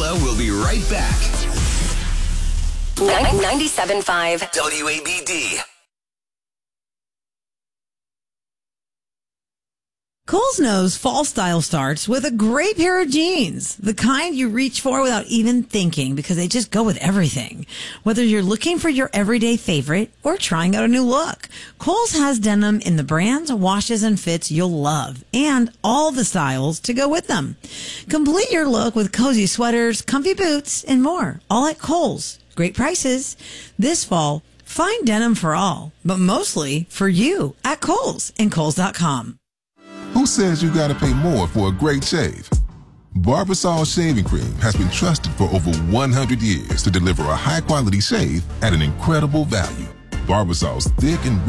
Bella will be right back. 97.5 WABD. Kohl's knows fall style starts with a great pair of jeans, the kind you reach for without even thinking because they just go with everything. Whether you're looking for your everyday favorite or trying out a new look, Kohl's has denim in the brands, washes, and fits you'll love and all the styles to go with them. Complete your look with cozy sweaters, comfy boots, and more, all at Kohl's. Great prices. This fall, find denim for all, but mostly for you at Kohl's and Kohl's.com. Who says you gotta pay more for a great shave? Barbasol Shaving Cream has been trusted for over 100 years to deliver a high-quality shave at an incredible value. Barbasol's thick and